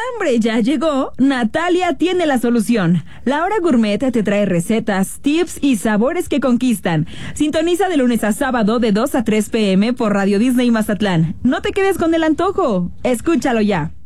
hambre ya llegó, Natalia tiene la solución. La Hora Gourmet te trae recetas, tips y sabores que conquistan. Sintoniza de lunes a sábado de 2 a 3 p.m. por Radio Disney Mazatlán. No te quedes con el antojo. Escúchalo ya.